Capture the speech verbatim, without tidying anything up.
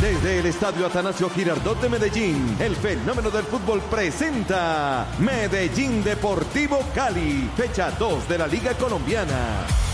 Desde el Estadio Atanasio Girardot de Medellín, el fenómeno del fútbol presenta Medellín Deportivo Cali, fecha dos de la Liga Colombiana.